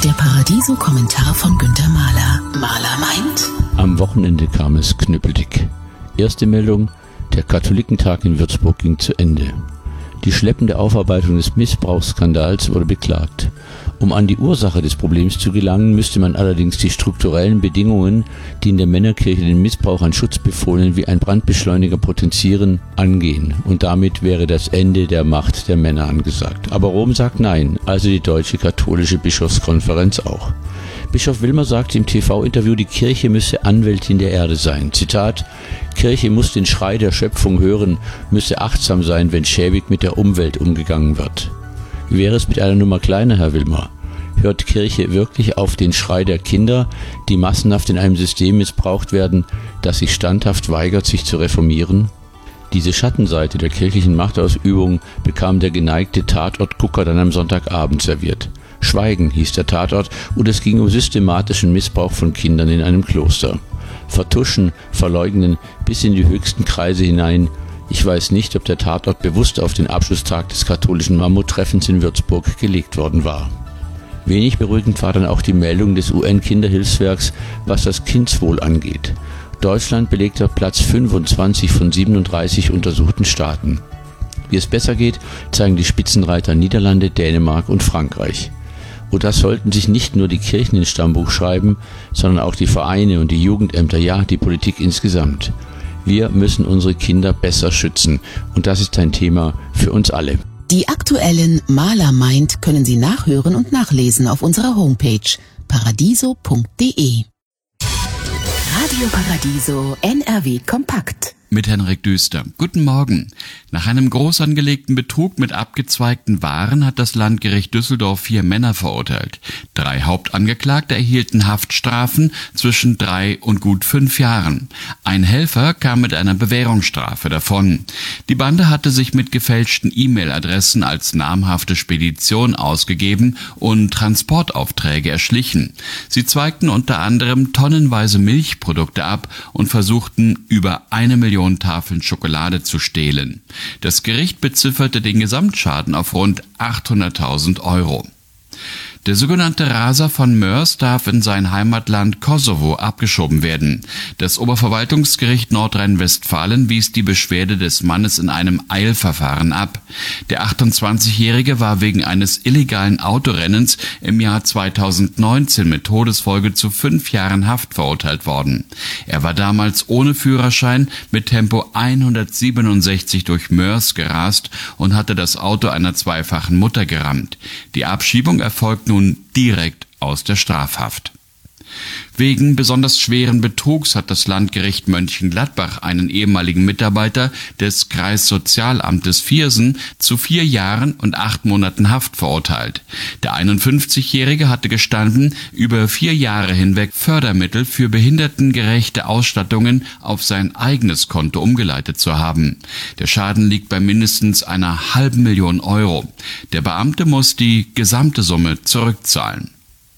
Der Paradiso-Kommentar von Günter Mahler. Mahler meint: Am Wochenende kam es knüppeldick. Erste Meldung: Der Katholikentag in Würzburg ging zu Ende. Die schleppende Aufarbeitung des Missbrauchsskandals wurde beklagt. Um an die Ursache des Problems zu gelangen, müsste man allerdings die strukturellen Bedingungen, die in der Männerkirche den Missbrauch an Schutzbefohlenen wie ein Brandbeschleuniger potenzieren, angehen. Und damit wäre das Ende der Macht der Männer angesagt. Aber Rom sagt nein, also die Deutsche Katholische Bischofskonferenz auch. Bischof Wilmer sagte im TV-Interview, die Kirche müsse Anwältin der Erde sein. Zitat: Kirche muss den Schrei der Schöpfung hören, müsse achtsam sein, wenn schäbig mit der Umwelt umgegangen wird. Wie wäre es mit einer Nummer kleiner, Herr Wilmer? Hört Kirche wirklich auf den Schrei der Kinder, die massenhaft in einem System missbraucht werden, das sich standhaft weigert, sich zu reformieren? Diese Schattenseite der kirchlichen Machtausübung bekam der geneigte Tatortgucker dann am Sonntagabend serviert. Schweigen hieß der Tatort, und es ging um systematischen Missbrauch von Kindern in einem Kloster. Vertuschen, verleugnen bis in die höchsten Kreise hinein. Ich weiß nicht, ob der Tatort bewusst auf den Abschlusstag des katholischen Mammuttreffens in Würzburg gelegt worden war. Wenig beruhigend war dann auch die Meldung des UN-Kinderhilfswerks, was das Kindswohl angeht. Deutschland belegt auf Platz 25 von 37 untersuchten Staaten. Wie es besser geht, zeigen die Spitzenreiter Niederlande, Dänemark und Frankreich. Und das sollten sich nicht nur die Kirchen ins Stammbuch schreiben, sondern auch die Vereine und die Jugendämter, ja, die Politik insgesamt. Wir müssen unsere Kinder besser schützen, und das ist ein Thema für uns alle. Die aktuellen Mahler meint können Sie nachhören und nachlesen auf unserer Homepage paradiso.de. Radio Paradiso NRW Kompakt. Mit Henrik Düster. Guten Morgen. Nach einem groß angelegten Betrug mit abgezweigten Waren hat das Landgericht Düsseldorf 4 Männer verurteilt. 3 Hauptangeklagte erhielten Haftstrafen zwischen 3 und gut 5 Jahren. Ein Helfer kam mit einer Bewährungsstrafe davon. Die Bande hatte sich mit gefälschten E-Mail-Adressen als namhafte Spedition ausgegeben und Transportaufträge erschlichen. Sie zweigten unter anderem tonnenweise Milchprodukte ab und versuchten über 1 Million Tafeln Schokolade zu stehlen. Das Gericht bezifferte den Gesamtschaden auf rund 800.000 Euro. Der sogenannte Raser von Moers darf in sein Heimatland Kosovo abgeschoben werden. Das Oberverwaltungsgericht Nordrhein-Westfalen wies die Beschwerde des Mannes in einem Eilverfahren ab. Der 28-Jährige war wegen eines illegalen Autorennens im Jahr 2019 mit Todesfolge zu 5 Jahren Haft verurteilt worden. Er war damals ohne Führerschein mit Tempo 167 durch Moers gerast und hatte das Auto einer zweifachen Mutter gerammt. Die Abschiebung erfolgt nun direkt aus der Strafhaft. Wegen besonders schweren Betrugs hat das Landgericht Mönchengladbach einen ehemaligen Mitarbeiter des Kreissozialamtes Viersen zu 4 Jahren und 8 Monaten Haft verurteilt. Der 51-Jährige hatte gestanden, über 4 Jahre hinweg Fördermittel für behindertengerechte Ausstattungen auf sein eigenes Konto umgeleitet zu haben. Der Schaden liegt bei mindestens einer $500.000 Euro. Der Beamte muss die gesamte Summe zurückzahlen.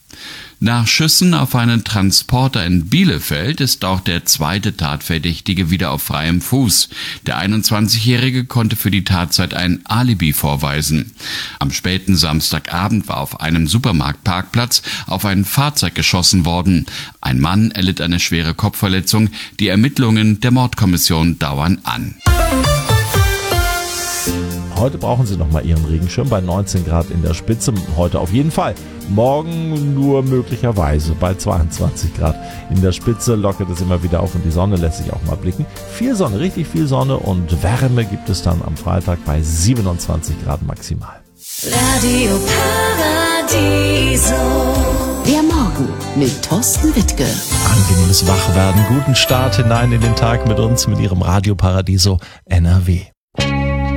Nach Schüssen auf einen Transporter in Bielefeld ist auch der zweite Tatverdächtige wieder auf freiem Fuß. Der 21-Jährige konnte für die Tatzeit ein Alibi vorweisen. Am späten Samstagabend war auf einem Supermarktparkplatz auf ein Fahrzeug geschossen worden. Ein Mann erlitt eine schwere Kopfverletzung. Die Ermittlungen der Mordkommission dauern an. Heute brauchen Sie noch mal Ihren Regenschirm bei 19 Grad in der Spitze. Heute auf jeden Fall. Morgen nur möglicherweise bei 22 Grad in der Spitze. Lockert es immer wieder auf und die Sonne lässt sich auch mal blicken. Viel Sonne, richtig viel Sonne und Wärme gibt es dann am Freitag bei 27 Grad maximal. Radio Paradiso. Der Morgen mit Thorsten Wittke. Angenehmes Wachwerden, guten Start hinein in den Tag mit uns, mit Ihrem Radio Paradiso NRW.